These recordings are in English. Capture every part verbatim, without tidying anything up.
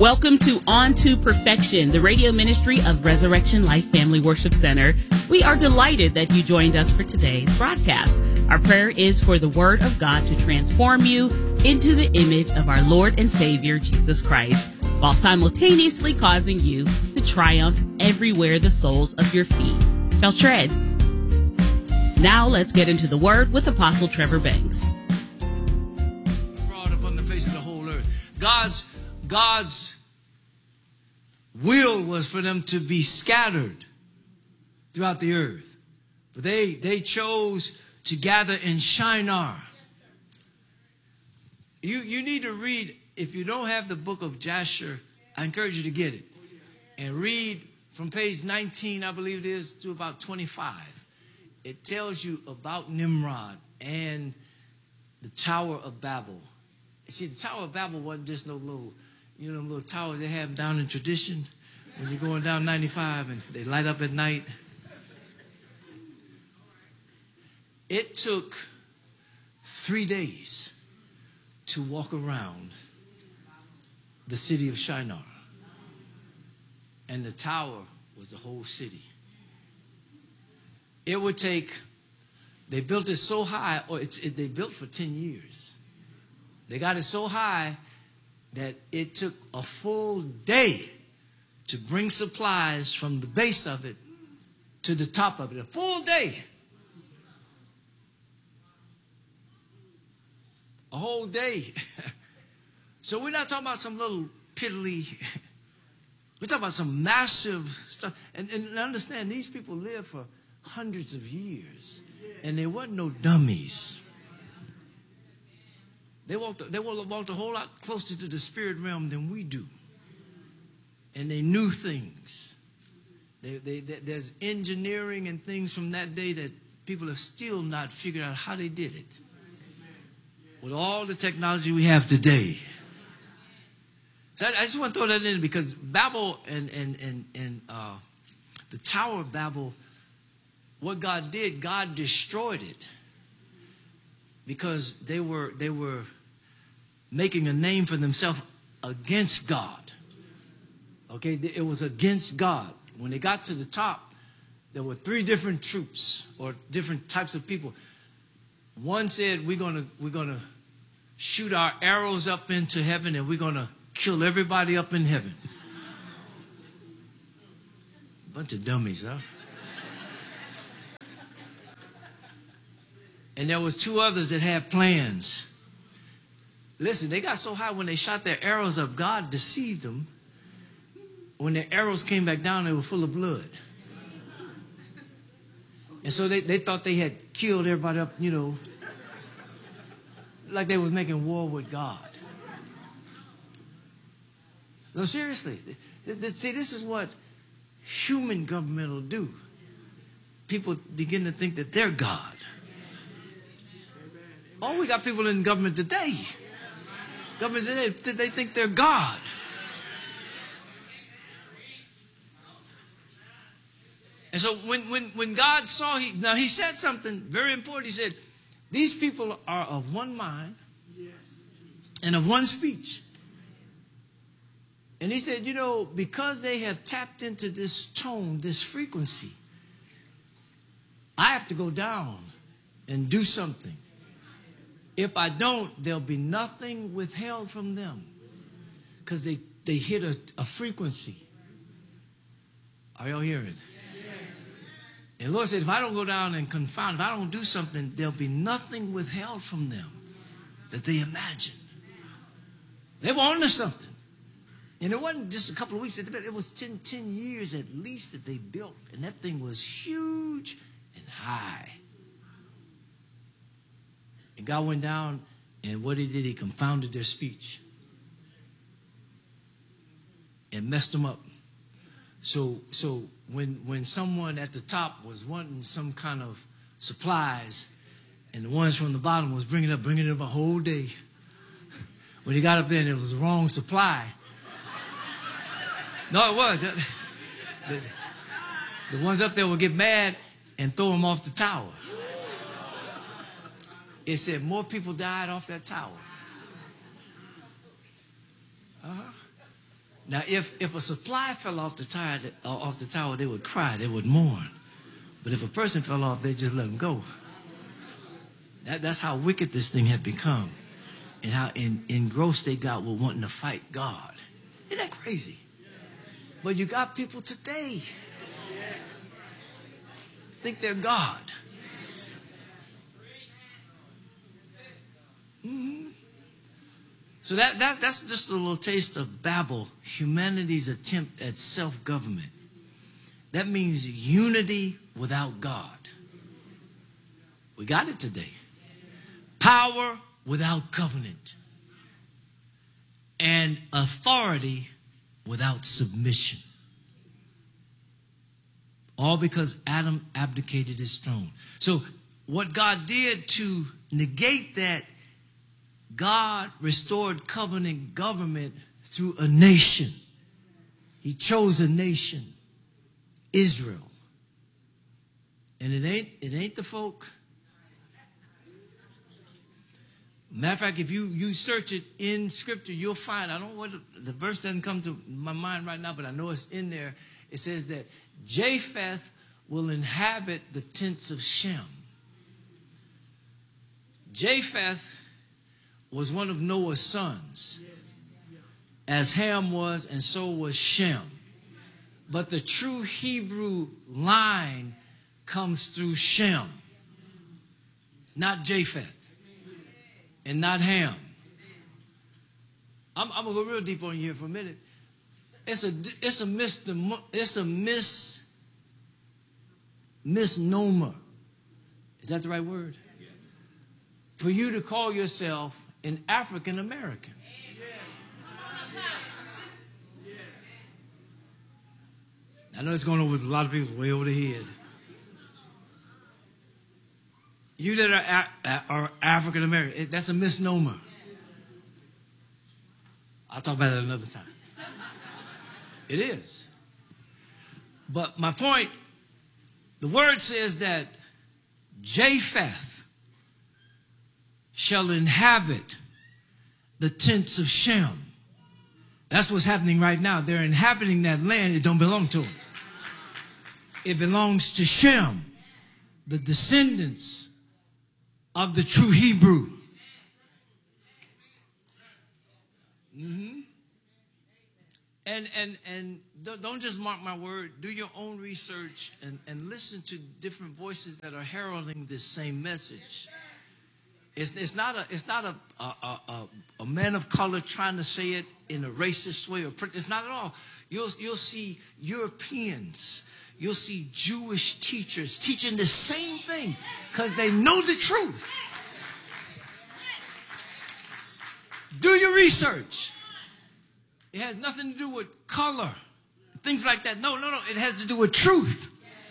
Welcome to On to Perfection, the radio ministry of Resurrection Life Family Worship Center. We are delighted that you joined us for today's broadcast. Our prayer is for the Word of God to transform you into the image of our Lord and Savior, Jesus Christ, while simultaneously causing you to triumph everywhere the soles of your feet shall tread. Now let's get into the Word with Apostle Trevor Banks. Brought upon the face of the whole earth. God's God's will was for them to be scattered throughout the earth. But they, they chose to gather in Shinar. You, you need to read, if you don't have the book of Jasher, I encourage you to get it. And read from page nineteen, I believe it is, to about twenty-five. It tells you about Nimrod and the Tower of Babel. See, the Tower of Babel wasn't just no little, you know, little towers they have down in tradition when you're going down ninety-five and they light up at night. It took three days to walk around the city of Shinar. And the tower was the whole city. It would take, they built it so high, or it, it, they built for ten years. They got it so high that it took a full day to bring supplies from the base of it to the top of it. A full day. A whole day. So we're not talking about some little piddly, we're talking about some massive stuff. And, and understand, these people lived for hundreds of years. And they weren't no dummies. They walked, they walked a whole lot closer to the spirit realm than we do. And they knew things. They, they, they, there's engineering and things from that day that people have still not figured out how they did it. With all the technology we have today. So I, I just want to throw that in because Babel and, and, and, and uh, the Tower of Babel, what God did, God destroyed it. Because they were, they were making a name for themselves against God. Okay, it was against God. When they got to the top, there were three different troops or different types of people. One said, we're going to we're gonna shoot our arrows up into heaven and we're going to kill everybody up in heaven. Bunch of dummies, huh? And there was two others that had plans. Listen, they got so high when they shot their arrows up, God deceived them. When their arrows came back down, they were full of blood. And so they, they thought they had killed everybody up, you know, like they was making war with God. No, seriously. See, this is what human government will do. People begin to think that they're God. Oh, we got people in government today. Government today, they think they're God. And so when, when, when God saw, he, now he said something very important. He said, these people are of one mind and of one speech. And he said, you know, because they have tapped into this tone, this frequency, I have to go down and do something. If I don't, there'll be nothing withheld from them. Because they, they hit a, a frequency. Are y'all hearing? And the Lord said, if I don't go down and confound, if I don't do something, there'll be nothing withheld from them that they imagine. They were onto something. And it wasn't just a couple of weeks. It was ten, ten years at least that they built. And that thing was huge and high. And God went down, and what he did, he confounded their speech. And messed them up. So, so when, when someone at the top was wanting some kind of supplies, and the ones from the bottom was bringing up, bringing it up a whole day. When he got up there and it was the wrong supply. No, it was. The, the, the ones up there would get mad and throw them off the tower. It said more people died off that tower. Uh-huh. Now, if, if a supply fell off the, tire, uh, off the tower, they would cry, they would mourn. But if a person fell off, they just let him go. That, that's how wicked this thing had become. And how in, engrossed they got with wanting to fight God. Isn't that crazy? But you got people today think they're God. Mm-hmm. So that, that, that's just a little taste of Babel, humanity's attempt at self-government. That means unity without God. We got it today. Power without covenant. And authority without submission. All because Adam abdicated his throne. So what God did to negate that, God restored covenant government through a nation. He chose a nation, Israel. And it ain't, it ain't the folk. Matter of fact, if you, you search it in Scripture, you'll find, I don't know what, the verse doesn't come to my mind right now, but I know it's in there. It says that Japheth will inhabit the tents of Shem. Japheth was one of Noah's sons, as Ham was, and so was Shem. But the true Hebrew line comes through Shem, not Japheth, and not Ham. I'm, I'm going to go real deep on you here for a minute. It's a, it's a, mis, it's a mis, misnomer. Is that the right word? Yes. For you to call yourself an African American. Yes. I know it's going over with a lot of people way over the head. You that are, are African American, that's a misnomer. I'll talk about it another time. It is. But my point, the word says that Japheth shall inhabit the tents of Shem. That's what's happening right now. They're inhabiting that land. It don't belong to them. It belongs to Shem, the descendants of the true Hebrew. Mm-hmm. And, and, and don't just mark my word. Do your own research and, and listen to different voices that are heralding this same message. It's, it's not a it's not a a, a a man of color trying to say it in a racist way. Or it's not at all. You'll you'll see Europeans. You'll see Jewish teachers teaching the same thing because they know the truth. Do your research. It has nothing to do with color, things like that. No, no, no. It has to do with truth.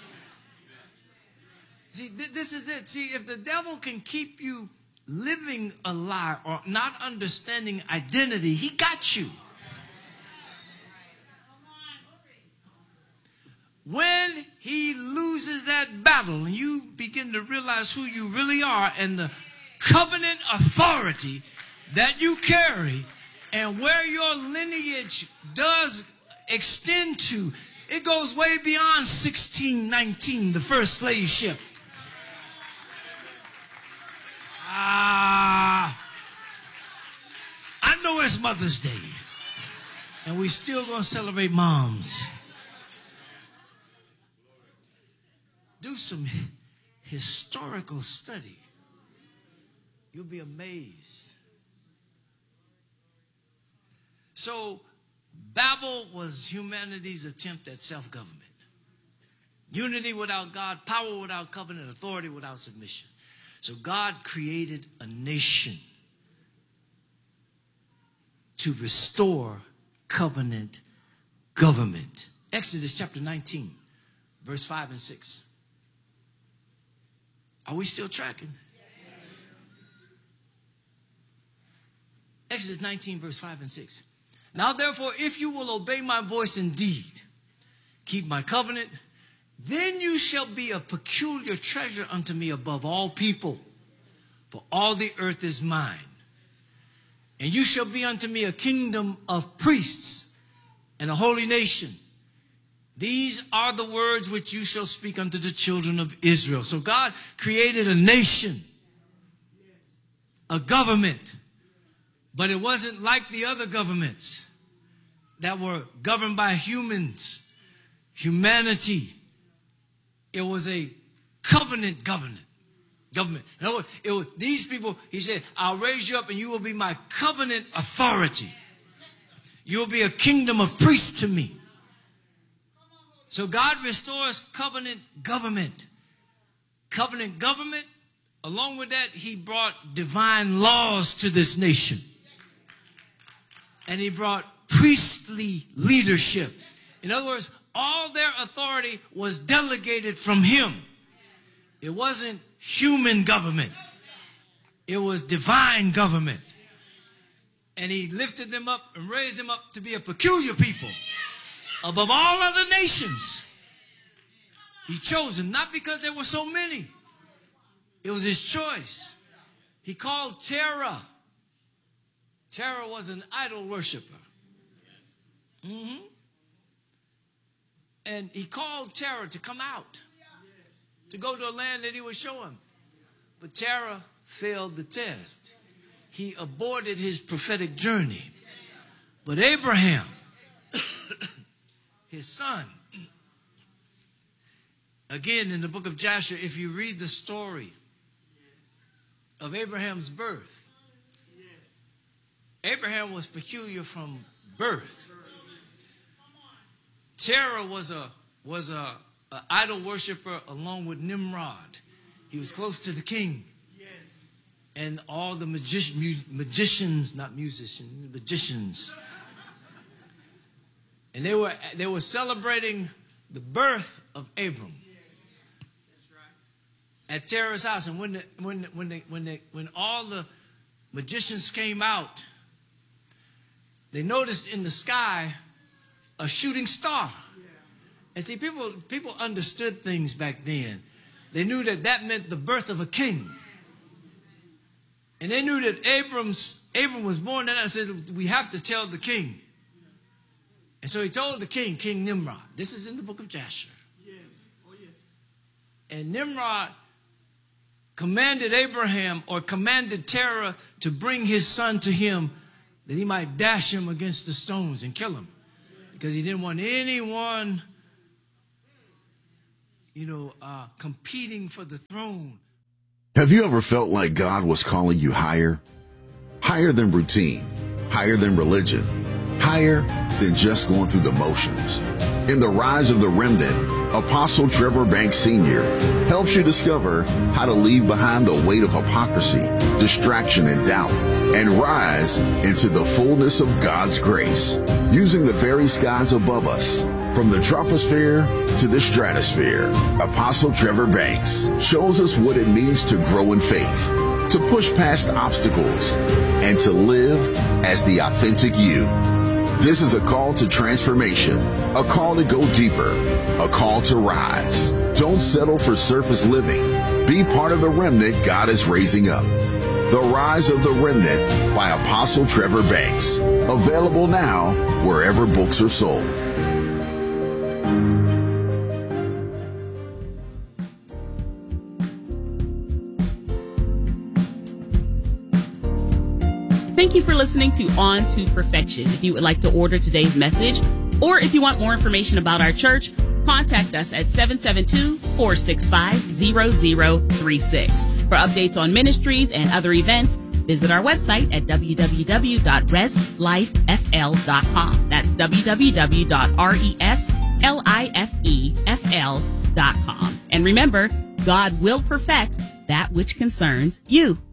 See, th- this is it. See, if the devil can keep you living a lie or not understanding identity, he got you. When he loses that battle and you begin to realize who you really are and the covenant authority that you carry and where your lineage does extend to, it goes way beyond sixteen nineteen, the first slave ship. Ah, I know it's Mother's Day, and we still gonna celebrate moms. Do some historical study. You'll be amazed. So, Babel was humanity's attempt at self-government. Unity without God, power without covenant, authority without submission. So God created a nation to restore covenant government. Exodus chapter nineteen, verse five and six. Are we still tracking? Exodus nineteen, verse five and six. Now, therefore, if you will obey my voice indeed, keep my covenant, then you shall be a peculiar treasure unto me above all people, for all the earth is mine. And you shall be unto me a kingdom of priests and a holy nation. These are the words which you shall speak unto the children of Israel. So God created a nation, a government, but it wasn't like the other governments that were governed by humans, humanity. It was a covenant government. Government. In other words, it was these people, he said, I'll raise you up and you will be my covenant authority. You will be a kingdom of priests to me. So God restores covenant government. Covenant government, along with that, he brought divine laws to this nation. And he brought priestly leadership. In other words, all their authority was delegated from him. It wasn't human government. It was divine government. And he lifted them up and raised them up to be a peculiar people above all other nations. He chose them not because there were so many. It was his choice. He called Terah. Terah was an idol worshiper. Mm-hmm. And he called Terah to come out, to go to a land that he would show him. But Terah failed the test. He aborted his prophetic journey. But Abraham, his son, again in the book of Joshua, if you read the story of Abraham's birth, Abraham was peculiar from birth. Terah was a was a, a idol worshiper along with Nimrod. He was close to the king. And all the magi- mu- magicians, not musicians, magicians. And they were they were celebrating the birth of Abram at Terah's house. And when the, when when they, when they, when all the magicians came out, they noticed in the sky a shooting star. And see, people people understood things back then. They knew that that meant the birth of a king. And they knew that Abram's, Abram was born, and I said, we have to tell the king. And so he told the king, King Nimrod. This is in the book of Joshua. Yes. Oh, yes. And Nimrod commanded Abraham, or commanded Terah, to bring his son to him that he might dash him against the stones and kill him. Because he didn't want anyone, you know, uh, competing for the throne. Have you ever felt like God was calling you higher? Higher than routine, higher than religion, higher than just going through the motions. In The Rise of the Remnant, Apostle Trevor Banks Senior helps you discover how to leave behind the weight of hypocrisy, distraction, and doubt, and rise into the fullness of God's grace, using the very skies above us. From the troposphere to the stratosphere, Apostle Trevor Banks shows us what it means to grow in faith, to push past obstacles, and to live as the authentic you. This is a call to transformation, a call to go deeper, a call to rise. Don't settle for surface living. Be part of the remnant God is raising up. The Rise of the Remnant by Apostle Trevor Banks. Available now wherever books are sold. Thank you for listening to On to Perfection. If you would like to order today's message, or if you want more information about our church, contact us at seven seven two, four six five, zero zero three six. For updates on ministries and other events, visit our website at w w w dot res life f l dot com. That's w w w dot res life f l dot com. And remember, God will perfect that which concerns you.